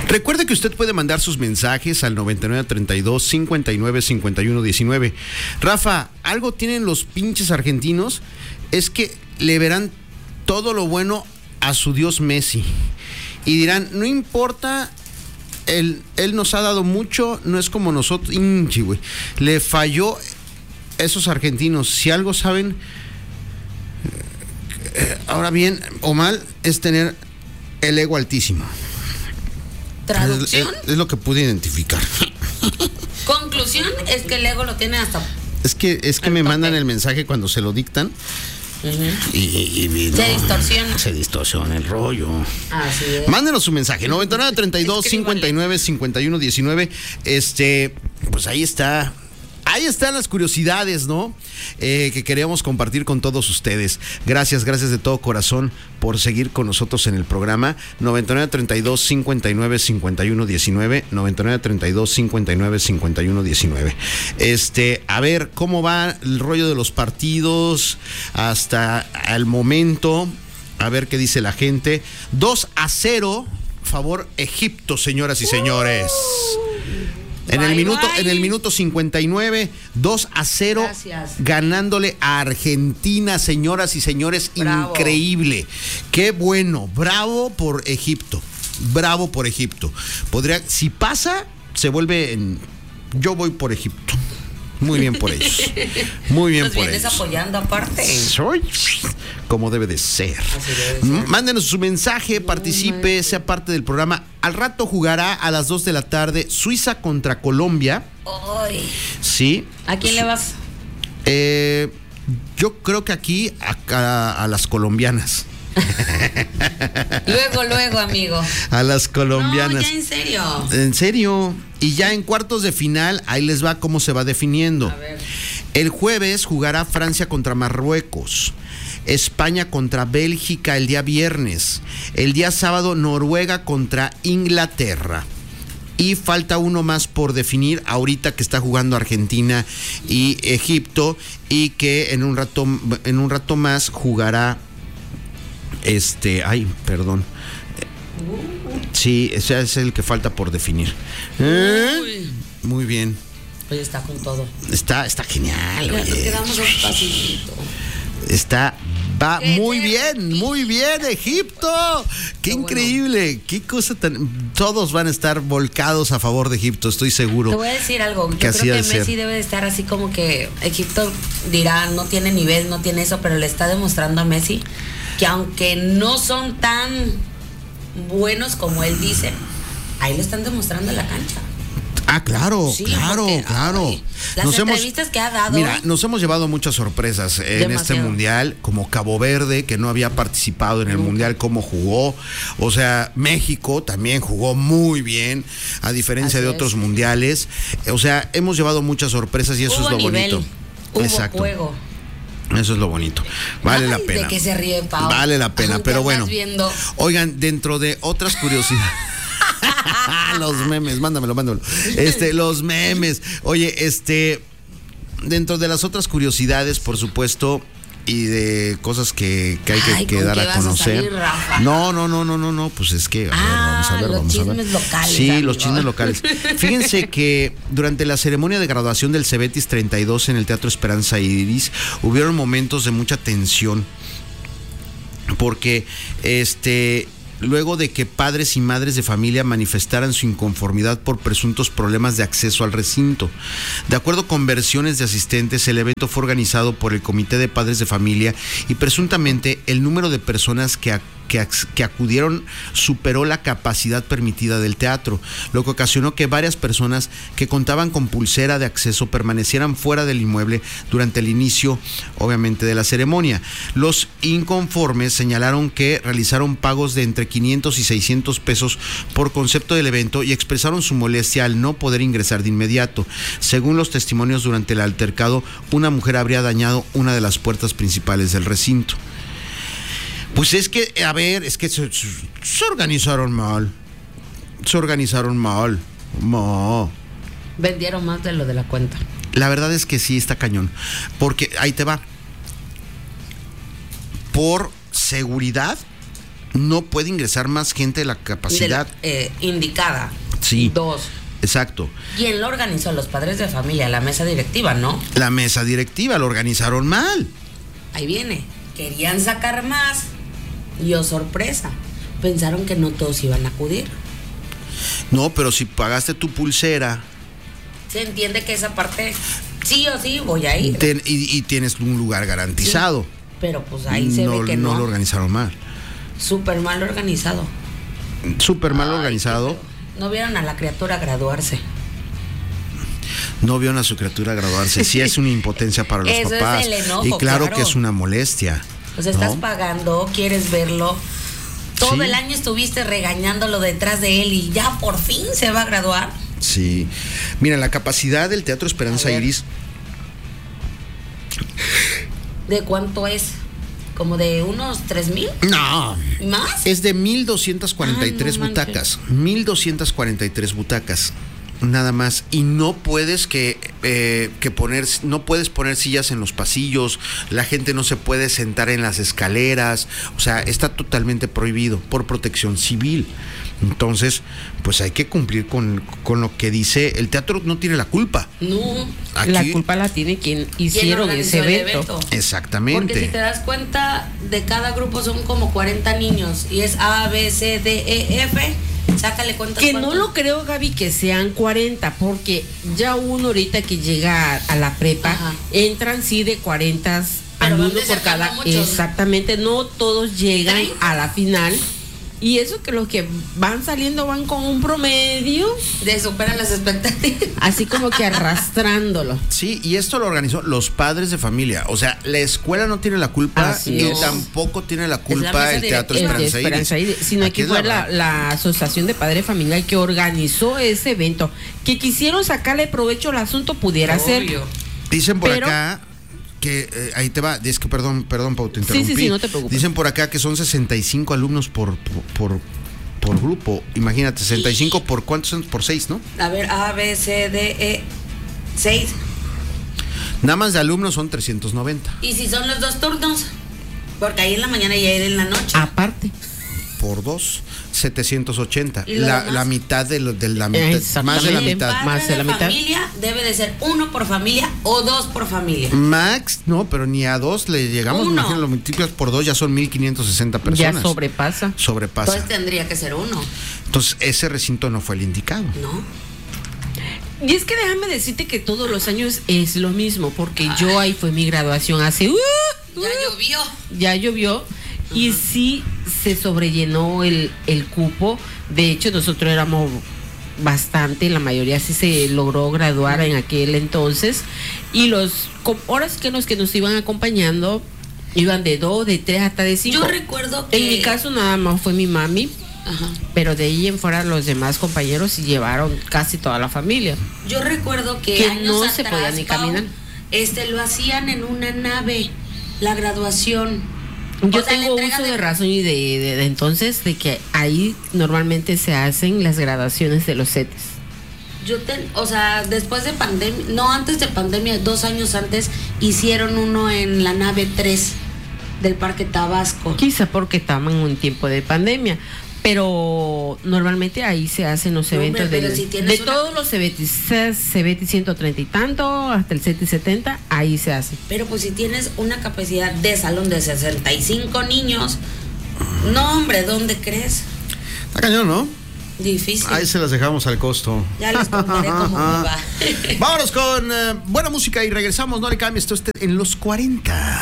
Recuerde que usted puede mandar sus mensajes al 9932-595119. Rafa, algo tienen los pinches argentinos, es que le verán todo lo bueno a su dios Messi. Y dirán, no importa, él nos ha dado mucho, no es como nosotros. Güey. Le falló esos argentinos. Si algo saben, ahora bien o mal, es tener el ego altísimo. ¿Traducción? Es lo que pude identificar. Conclusión es que el ego lo tiene hasta... Es que me mandan el mensaje cuando se lo dictan. Y se distorsiona el rollo. Así es. Mándenos su mensaje 9932-595119. Pues ahí está. Ahí están las curiosidades, ¿no? Que queríamos compartir con todos ustedes. Gracias de todo corazón por seguir con nosotros en el programa. 9932-595119. 9932-595119. A ver, ¿cómo va el rollo de los partidos hasta el momento? A ver qué dice la gente. 2-0, favor Egipto, señoras y señores. En el minuto 59, 2-0, gracias. Ganándole a Argentina, señoras y señores. Bravo. Increíble. Qué bueno. Bravo por Egipto. Si pasa, se vuelve en... Yo voy por Egipto. Muy bien por ellos. Muy bien por ellos. Nos vienes apoyando aparte. Soy como debe de ser. Mándenos su mensaje, participe, sea parte del programa. Al rato jugará a las 2 de la tarde Suiza contra Colombia. Ay. Sí. ¿A quién le vas? Yo creo que aquí a las colombianas. Luego, amigo. A las colombianas. No, ya en serio. En serio. Y ya en cuartos de final, ahí les va cómo se va definiendo. A ver. El jueves jugará Francia contra Marruecos. España contra Bélgica el día viernes. El día sábado, Noruega contra Inglaterra. Y falta uno más por definir ahorita, que está jugando Argentina y Egipto, y que en un rato más jugará sí, ese es el que falta por definir. Muy bien. Oye, está con todo. Está genial. Nos quedamos un pasito. Va muy bien, Egipto. Qué increíble, bueno. Qué cosa tan... Todos van a estar volcados a favor de Egipto, estoy seguro. Te voy a decir algo, yo creo que Messi debe de estar así como que Egipto dirá, no tiene nivel, no tiene eso, pero le está demostrando a Messi que aunque no son tan buenos como él dice, ahí lo están demostrando en la cancha. Ah, claro, sí, claro. Ay, las entrevistas que ha dado. Mira, nos hemos llevado muchas sorpresas en este mundial, como Cabo Verde, que no había participado en el mundial, cómo jugó. O sea, México también jugó muy bien, a diferencia de otros mundiales. O sea, hemos llevado muchas sorpresas y eso es lo bonito. Hubo juego. Eso es lo bonito. Vale la pena. ¿De qué se ríe, Pau? Vale la pena, pero bueno. Oigan, dentro de otras curiosidades. Los memes, mándamelo. Los memes. Oye, dentro de las otras curiosidades, por supuesto, y de cosas que hay que dar a conocer. No, pues es que vamos a ver. Los chismes locales. Sí, amigo. Los chismes locales. Fíjense que durante la ceremonia de graduación del Cebetis 32 en el Teatro Esperanza Iris, hubieron momentos de mucha tensión, porque luego de que padres y madres de familia manifestaran su inconformidad por presuntos problemas de acceso al recinto. De acuerdo con versiones de asistentes, el evento fue organizado por el Comité de Padres de Familia y presuntamente el número de personas que acudieron superó la capacidad permitida del teatro, lo que ocasionó que varias personas que contaban con pulsera de acceso permanecieran fuera del inmueble durante el inicio, obviamente, de la ceremonia. Los inconformes señalaron que realizaron pagos de entre 500 y 600 pesos por concepto del evento y expresaron su molestia al no poder ingresar de inmediato. Según los testimonios, durante el altercado, una mujer habría dañado una de las puertas principales del recinto. Pues es que, se organizaron mal. No. Vendieron más de lo de la cuenta. La verdad es que sí, está cañón. Porque, ahí te va. Por seguridad, No puede ingresar más gente de la capacidad indicada. Sí. 2. Exacto. ¿Quién lo organizó? Los padres de familia, la mesa directiva, ¿no? La mesa directiva, lo organizaron mal. Ahí viene. Querían sacar más y oh sorpresa, pensaron que no todos iban a acudir. No, pero si pagaste tu pulsera, se entiende que esa parte sí o sí voy a ir. Y tienes un lugar garantizado. Sí, pero pues ahí se ve que no lo organizaron mal. Súper mal organizado. Súper mal organizado. No vieron a la criatura graduarse. No vieron a su criatura graduarse. Sí es una impotencia para los eso papás. Es el enojo, y claro que es una molestia. Pues estás pagando, quieres verlo. Todo sí. El año estuviste regañándolo detrás de él y ya por fin se va a graduar. Sí. Mira, la capacidad del Teatro Esperanza Iris. ¿De cuánto es? ¿Como de unos 3,000? No. ¿Más? Es de 1,243 butacas. 1,243 butacas. Nada más. Y no puedes no puedes poner sillas en los pasillos. La gente no se puede sentar en las escaleras. O sea, está totalmente prohibido por protección civil. Entonces, pues hay que cumplir con lo que dice. El teatro no tiene la culpa. No. Aquí, la culpa la tiene quien hicieron ese evento. Exactamente. Porque si te das cuenta, de cada grupo son como 40 niños. Y es A, B, C, D, E, F. Sácale cuentas. Que no lo creo, Gaby, que sean 40, porque ya uno ahorita que llega a la prepa, ajá, entran sí de 40 alumnos por cada. Exactamente, no todos llegan 30 a la final. Y eso que los que van saliendo van con un promedio de superan las expectativas. Así como que arrastrándolo. Sí, y esto lo organizó los padres de familia. O sea, la escuela no tiene la culpa y tampoco tiene la culpa el Teatro Esperanza Iris. Sino que fue la Asociación de Padres de Familia que organizó ese evento. Que quisieron sacarle provecho al asunto, pudiera ser. Dicen por acá que ahí te va, es que perdón, Pau, te interrumpí. Sí, no te preocupes. Dicen por acá que son 65 alumnos por grupo. Imagínate, 65 por ¿cuántos son? Por 6, ¿no? A ver, A, B, C, D, E, 6. Nada más de alumnos son 390. ¿Y si son los 2 turnos? Porque ahí en la mañana y ahí en la noche. Aparte. Por 2, 780. La mitad de la mitad. Más de la mitad. Más de la mitad. Familia debe de ser 1 por familia o 2 por familia. Max, no, pero ni a 2 le llegamos. Imagínate, lo multiplicas por 2, ya son 1,560 personas. Ya sobrepasa. Entonces tendría que ser 1. Entonces ese recinto no fue el indicado. No. Y es que déjame decirte que todos los años es lo mismo, porque yo ahí fue mi graduación hace. Ya llovió. Y sí se sobrellenó el cupo. De hecho, nosotros éramos bastante, la mayoría sí se logró graduar en aquel entonces. Y los que nos iban acompañando iban de 2, de 3 hasta de 5. Yo recuerdo que en mi caso nada más fue mi mami. Ajá. Pero de ahí en fuera los demás compañeros sí llevaron casi toda la familia. Yo recuerdo que años no atrás, se podía ni caminar. Lo hacían en una nave, la graduación. Yo tengo uso de razón y de entonces de que ahí normalmente se hacen las graduaciones de los setes. Después de pandemia, no, antes de pandemia, 2 años antes, hicieron uno en la nave 3 del Parque Tabasco. Quizá porque estaban en un tiempo de pandemia, pero normalmente ahí se hacen los eventos de todos los CBT 130 y tanto hasta el CBT 70, ahí se hace. Pero pues si tienes una capacidad de salón de 65 niños, no hombre, ¿dónde crees? Está cañón, ¿no? Difícil. Ahí se las dejamos al costo. Ya les contaré cómo me va. Vámonos con buena música y regresamos. No le cambies, esto en los 40.